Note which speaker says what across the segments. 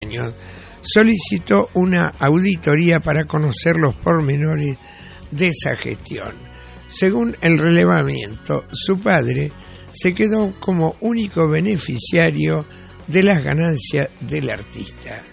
Speaker 1: años, solicitó una auditoría para conocer los pormenores de esa gestión. Según el relevamiento, su padre se quedó como único beneficiario de las ganancias del artista.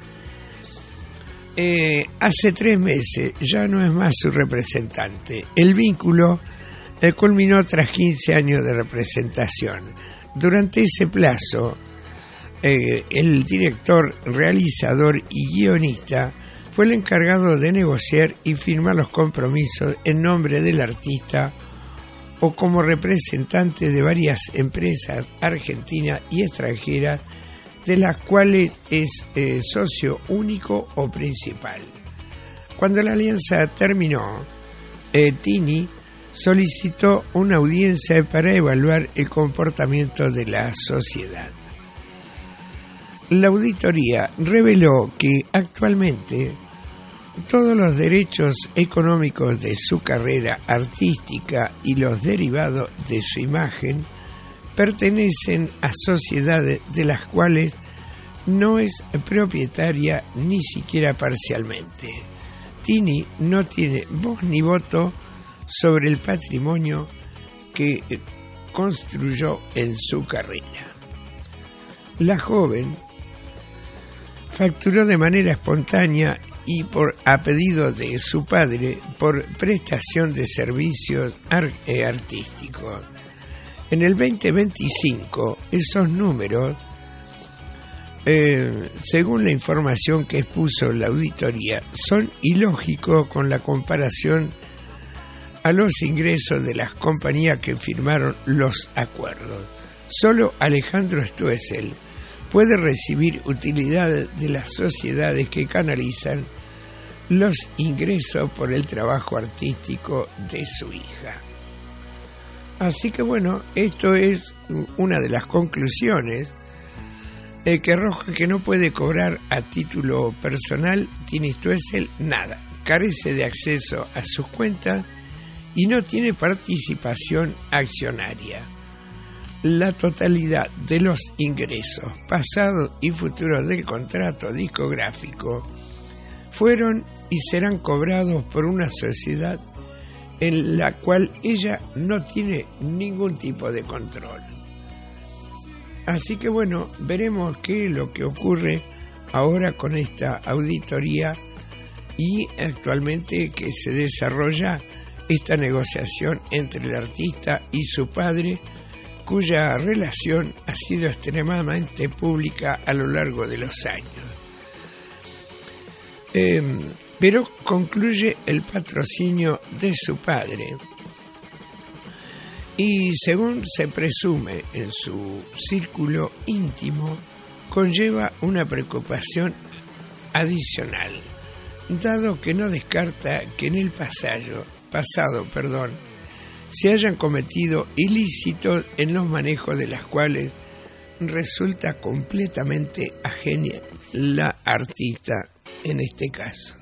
Speaker 1: Hace 3 meses ya no es más su representante. El vínculo culminó tras 15 años de representación. Durante ese plazo, el director, realizador y guionista fue el encargado de negociar y firmar los compromisos en nombre del artista o como representante de varias empresas argentinas y extranjeras, de las cuales es socio único o principal. Cuando la alianza terminó, Tini solicitó una audiencia para evaluar el comportamiento de la sociedad. La auditoría reveló que actualmente todos los derechos económicos de su carrera artística y los derivados de su imagen pertenecen a sociedades de las cuales no es propietaria ni siquiera parcialmente. Tini no tiene voz ni voto sobre el patrimonio que construyó en su carrera. La joven facturó de manera espontánea y a pedido de su padre por prestación de servicios artísticos. En el 2025, esos números, según la información que expuso la auditoría, son ilógicos con la comparación a los ingresos de las compañías que firmaron los acuerdos. Solo Alejandro Stoessel puede recibir utilidades de las sociedades que canalizan los ingresos por el trabajo artístico de su hija. Así que bueno, esto es una de las conclusiones que arroja que no puede cobrar a título personal Tini Stoessel nada, carece de acceso a sus cuentas y no tiene participación accionaria. La totalidad de los ingresos pasados y futuros del contrato discográfico fueron y serán cobrados por una sociedad en la cual ella no tiene ningún tipo de control. Así que bueno, veremos qué es lo que ocurre ahora con esta auditoría y actualmente que se desarrolla esta negociación entre el artista y su padre, cuya relación ha sido extremadamente pública a lo largo de los años. Pero concluye el patrocinio de su padre y, según se presume en su círculo íntimo, conlleva una preocupación adicional, dado que no descarta que en el pasado, se hayan cometido ilícitos en los manejos de las cuales resulta completamente ajena la artista en este caso.